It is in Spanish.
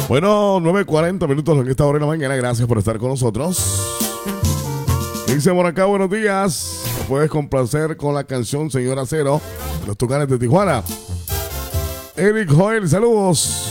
Bueno, 9:40 minutos en esta hora de la mañana. Gracias por estar con nosotros. Dice por acá, buenos días. Te puedes complacer con la canción Señora Cero, Los Tucanes de Tijuana. Eric Joel, saludos.